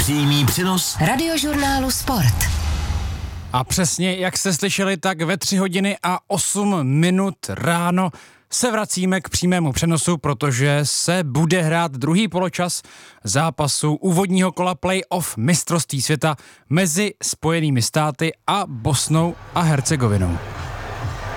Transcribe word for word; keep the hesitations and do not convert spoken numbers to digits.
Přímý přenos Radiožurnálu Sport. A přesně, jak jste slyšeli, tak ve tři hodiny a osm minut ráno se vracíme k přímému přenosu, protože se bude hrát druhý poločas zápasu úvodního kola play-off mistrovství světa mezi Spojenými státy a Bosnou a Hercegovinou.